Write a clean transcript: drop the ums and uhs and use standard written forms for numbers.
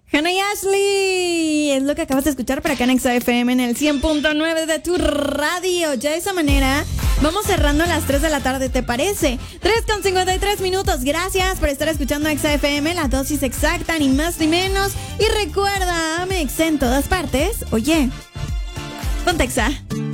Hannah y Ashley, es lo que acabas de escuchar para acá en XFM en el 100.9 de tu radio. Ya de esa manera vamos cerrando a las 3 de la tarde, ¿te parece? 3:53 minutos. Gracias por estar escuchando XFM, la dosis exacta, ni más ni menos. Y recuerda, Amex en todas partes. Oye, ponte Exa.